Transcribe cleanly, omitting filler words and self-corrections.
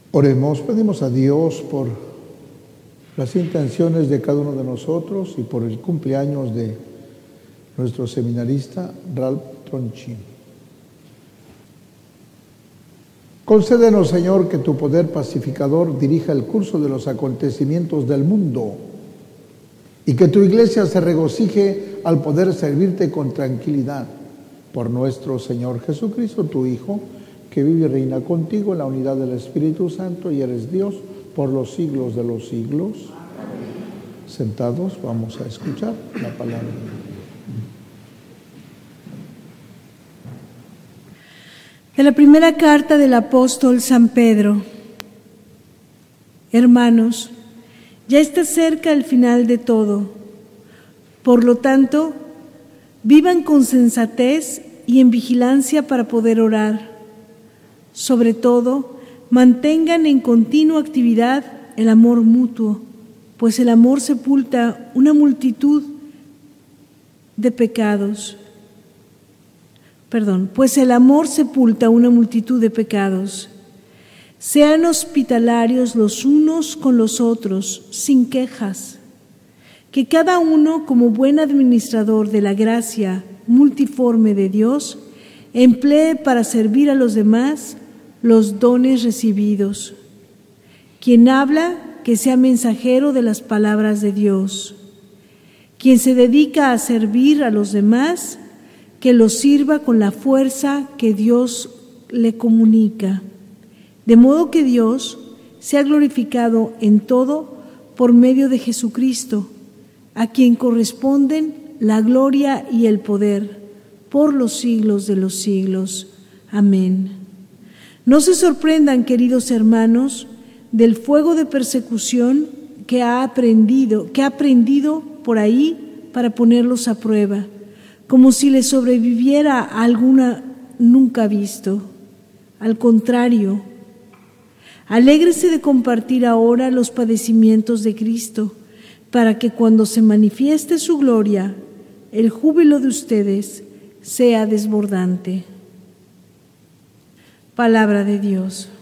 Oremos, pedimos a Dios por las intenciones de cada uno de nosotros y por el cumpleaños de nuestro seminarista Ralph Tronchín. Concédenos, Señor, que tu poder pacificador dirija el curso de los acontecimientos del mundo y que tu iglesia se regocije al poder servirte con tranquilidad. Por nuestro Señor Jesucristo, tu Hijo, que vive y reina contigo en la unidad del Espíritu Santo y eres Dios por los siglos de los siglos. Amén. Sentados, vamos a escuchar la palabra de Dios. De la primera carta del apóstol San Pedro. Hermanos, ya está cerca el final de todo. Por lo tanto, vivan con sensatez y en vigilancia para poder orar. Sobre todo, mantengan en continua actividad el amor mutuo, pues el amor sepulta una multitud de pecados. Sean hospitalarios los unos con los otros, sin quejas. Que cada uno, como buen administrador de la gracia multiforme de Dios, emplee para servir a los demás los dones recibidos. Quien habla, que sea mensajero de las palabras de Dios. Quien se dedica a servir a los demás, que los sirva con la fuerza que Dios le comunica, de modo que Dios sea glorificado en todo por medio de Jesucristo, a quien corresponden la gloria y el poder por los siglos de los siglos. Amén. No se sorprendan, queridos hermanos, del fuego de persecución que ha aprendido por ahí para ponerlos a prueba, como si les sobreviviera a alguna nunca visto. Al contrario, alégrese de compartir ahora los padecimientos de Cristo, para que cuando se manifieste su gloria, el júbilo de ustedes sea desbordante. Palabra de Dios.